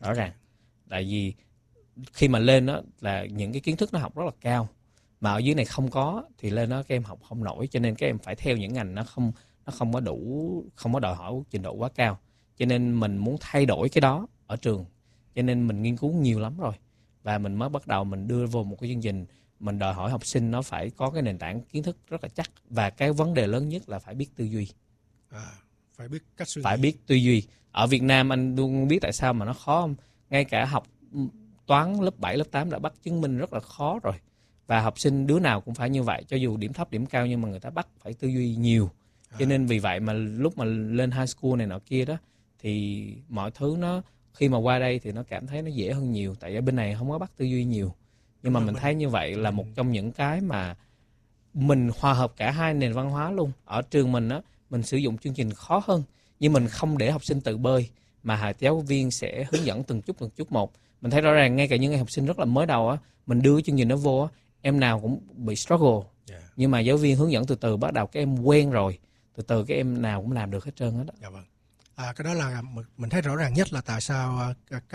rõ ràng. Tại vì khi mà lên đó là những cái kiến thức nó học rất là cao, mà ở dưới này không có thì lên đó các em học không nổi, cho nên các em phải theo những ngành nó không có đủ, không có đòi hỏi trình độ quá cao, cho nên mình muốn thay đổi cái đó ở trường, cho nên mình nghiên cứu nhiều lắm rồi, và mình mới bắt đầu mình đưa vô một cái chương trình mình đòi hỏi học sinh nó phải có cái nền tảng kiến thức rất là chắc, và cái vấn đề lớn nhất là phải biết tư duy. Phải biết cách suy nghĩ. Phải biết tư duy. Ở Việt Nam anh luôn biết tại sao mà nó khó không? Ngay cả học toán lớp 7, lớp 8 đã bắt chứng minh rất là khó rồi. Và học sinh đứa nào cũng phải như vậy, cho dù điểm thấp, điểm cao, nhưng mà người ta bắt phải tư duy nhiều. Cho nên vì vậy mà lúc mà lên high school này nọ kia đó, thì mọi thứ nó, khi mà qua đây thì nó cảm thấy nó dễ hơn nhiều. Tại ở bên này không có bắt tư duy nhiều. Nhưng mà mình thấy như vậy là một trong những cái mà mình hòa hợp cả hai nền văn hóa luôn. Ở trường mình á, mình sử dụng chương trình khó hơn, nhưng mình không để học sinh tự bơi, mà giáo viên sẽ hướng dẫn từng chút một. Mình thấy rõ ràng ngay cả những học sinh rất là mới đầu á, mình đưa chương trình đó vô á, em nào cũng bị struggle. Nhưng mà giáo viên hướng dẫn từ từ, bắt đầu các em quen rồi, từ từ các em nào cũng làm được hết trơn hết đó. Dạ vâng. Cái đó là mình thấy rõ ràng nhất là tại sao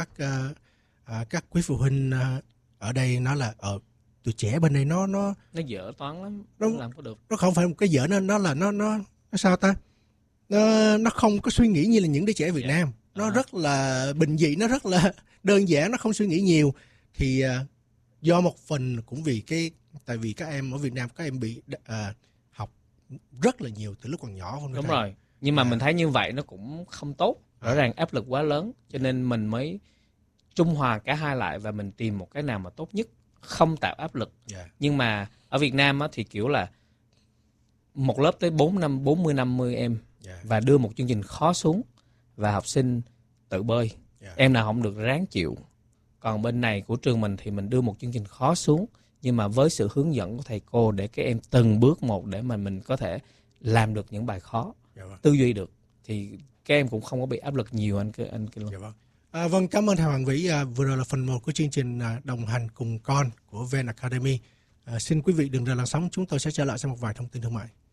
các quý phụ huynh ở đây nói là tụi trẻ bên đây nó dở toán lắm, nó làm có được. Nó không phải một cái dở, nó sao ta? Nó không có suy nghĩ như là những đứa trẻ Việt Nam. Nó rất là bình dị, nó rất là đơn giản, nó không suy nghĩ nhiều. Thì do một phần cũng vì tại vì các em ở Việt Nam, các em bị học rất là nhiều từ lúc còn nhỏ. Không? Đúng rồi. Nhưng mà mình thấy như vậy nó cũng không tốt. Rõ ràng áp lực quá lớn, cho nên mình mới trung hòa cả hai lại và mình tìm một cái nào mà tốt nhất, không tạo áp lực. Nhưng mà ở Việt Nam á, thì kiểu là một lớp tới 40-50 em và đưa một chương trình khó xuống và học sinh tự bơi. Em nào không được ráng chịu. Còn bên này của trường mình thì mình đưa một chương trình khó xuống, nhưng mà với sự hướng dẫn của thầy cô để các em từng bước một để mà mình có thể làm được những bài khó, tư duy được, thì các em cũng không có bị áp lực nhiều anh luôn. Vâng, cảm ơn thầy Hoàng Vĩ. Vừa rồi là phần 1 của chương trình đồng hành cùng con của VN Academy. Xin quý vị đừng rời làn sóng, chúng tôi sẽ trở lại sau một vài thông tin thương mại.